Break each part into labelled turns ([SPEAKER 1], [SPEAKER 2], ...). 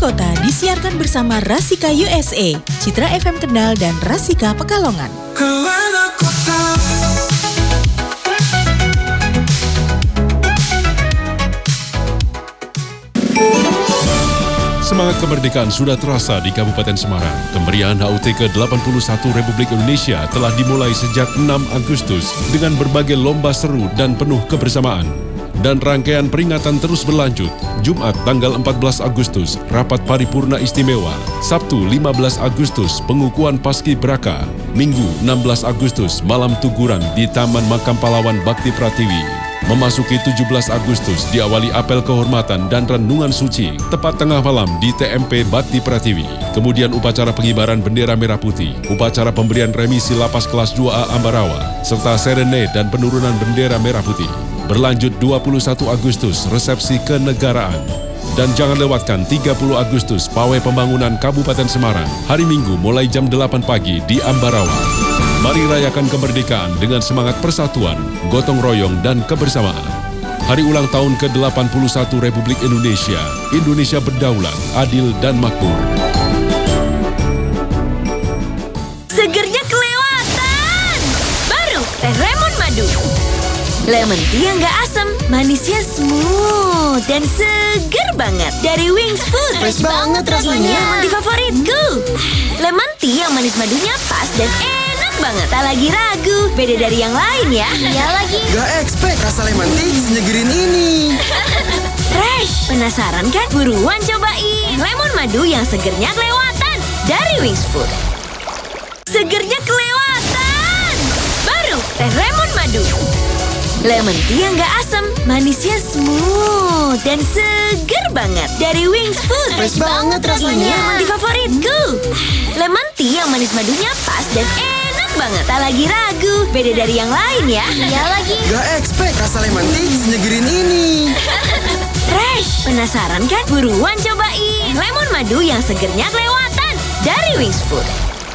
[SPEAKER 1] Kota disiarkan bersama Rasika USA, Citra FM Kendal dan Rasika Pekalongan.
[SPEAKER 2] Semangat kemerdekaan sudah terasa di Kabupaten Semarang. Kemeriahan HUT ke-81 Republik Indonesia telah dimulai sejak 6 Agustus dengan berbagai lomba seru dan penuh kebersamaan. Dan rangkaian peringatan terus berlanjut. Jumat tanggal 14 Agustus, rapat paripurna istimewa. Sabtu 15 Agustus, pengukuhan Paskibraka. Minggu 16 Agustus, malam tuguran di Taman Makam Pahlawan Bakti Pratiwi. Memasuki 17 Agustus diawali apel kehormatan dan renungan suci tepat tengah malam di TMP Bakti Pratiwi. Kemudian upacara pengibaran bendera merah putih, upacara pemberian remisi lapas kelas 2A Ambarawa, serta serene dan penurunan bendera merah putih. Berlanjut 21 Agustus resepsi kenegaraan. Dan jangan lewatkan 30 Agustus Pawai Pembangunan Kabupaten Semarang, hari Minggu mulai jam 8 pagi di Ambarawa. Mari rayakan kemerdekaan dengan semangat persatuan, gotong royong, dan kebersamaan. Hari ulang tahun ke-81 Republik Indonesia, Indonesia berdaulat, adil, dan makmur.
[SPEAKER 3] Segernya kelewatan! Baru Teh Lemon Madu. Lemon tea yang gak asam, manisnya smooth dan seger banget. Dari Wings Food.
[SPEAKER 4] Fresh banget rasanya.
[SPEAKER 3] Ini lemon tea favoritku. Lemon tea yang manis madunya pas dan enak banget. Tak lagi ragu, beda dari yang lain ya.
[SPEAKER 4] Iya lagi.
[SPEAKER 5] Gak expect rasa lemon tea senyegerin ini.
[SPEAKER 3] Fresh. Penasaran kan? Buruan cobain. Lemon madu yang segernya kelewatan. Dari Wings Food. Segernya kelewatan. Baru Teh Lemon Madu. Lemon tea yang gak asam, manisnya smooth dan seger banget. Dari Wings Food.
[SPEAKER 4] Fresh banget rasanya.
[SPEAKER 3] Ini lemon tea favoritku. Lemon tea yang manis madunya pas dan enak banget. Tak lagi ragu, beda dari yang lain ya.
[SPEAKER 4] Iya lagi.
[SPEAKER 5] Gak expect rasa lemon tea senyegerin ini.
[SPEAKER 3] Fresh. Penasaran kan? Buruan cobain. Lemon madu yang segernya kelewatan. Dari Wings Food.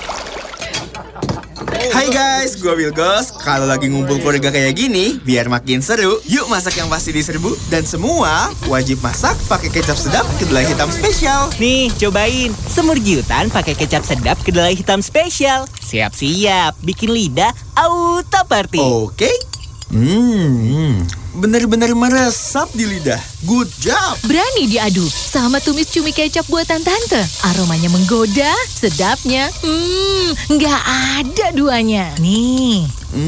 [SPEAKER 5] Hai guys, gue Wilgos. Kalau lagi ngumpul keluarga kayak gini, biar makin seru, yuk masak yang pasti diserbu. Dan semua wajib masak pakai kecap sedap kedelai hitam spesial.
[SPEAKER 6] Nih, cobain. Semur giutan pakai kecap sedap kedelai hitam spesial. Siap-siap, bikin lidah auto party.
[SPEAKER 5] Oke. Bener-bener meresap di lidah. Good job.
[SPEAKER 1] Berani diadu sama tumis cumi kecap buatan tante. Aromanya menggoda, sedapnya, nggak ada duanya.
[SPEAKER 6] Nih.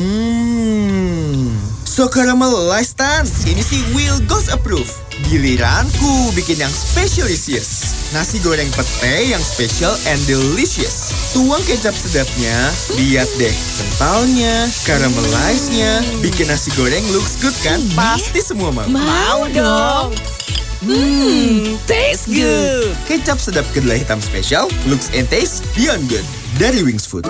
[SPEAKER 5] So caramelized Tan. Ini sih Wilgos approve. Giliranku bikin yang specialisius. Nasi goreng pete yang special and delicious. Tuang kecap sedapnya, lihat deh kentalnya, caramelized-nya. Bikin nasi goreng looks good kan? Pasti semua mau.
[SPEAKER 1] Mau dong.
[SPEAKER 6] Taste good.
[SPEAKER 5] Kecap sedap kedelai hitam special, looks and taste beyond good. Dari Wings Food.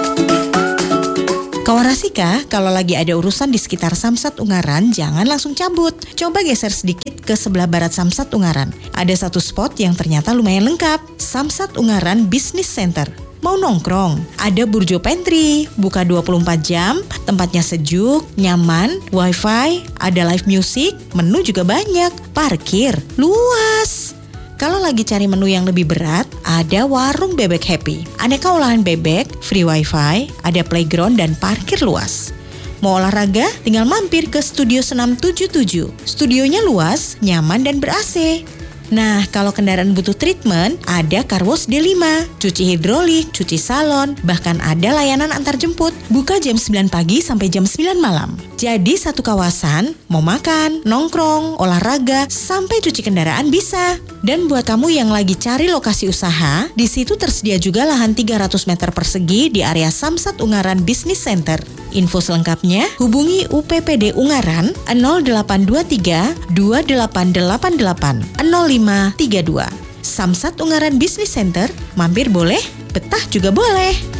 [SPEAKER 1] Kawan Rasika, kalau lagi ada urusan di sekitar Samsat Ungaran, jangan langsung cabut. Coba geser sedikit ke sebelah barat Samsat Ungaran. Ada satu spot yang ternyata lumayan lengkap. Samsat Ungaran Business Center. Mau nongkrong? Ada Burjo Pantry, buka 24 jam, tempatnya sejuk, nyaman, wifi, ada live music, menu juga banyak, parkir, luas. Kalau lagi cari menu yang lebih berat, ada Warung Bebek Happy. Aneka olahan bebek, free wifi, ada playground dan parkir luas. Mau olahraga? Tinggal mampir ke Studio Senam 77. Studionya luas, nyaman dan ber-AC. Nah, kalau kendaraan butuh treatment, ada Car Wash D5, cuci hidrolik, cuci salon, bahkan ada layanan antar jemput. Buka jam 9 pagi sampai jam 9 malam. Jadi satu kawasan, mau makan, nongkrong, olahraga, sampai cuci kendaraan bisa. Dan buat kamu yang lagi cari lokasi usaha, di situ tersedia juga lahan 300 meter persegi di area Samsat Ungaran Business Center. Info selengkapnya hubungi UPPD Ungaran 0823 2888 0532. Samsat Ungaran Business Center, mampir boleh, betah juga boleh.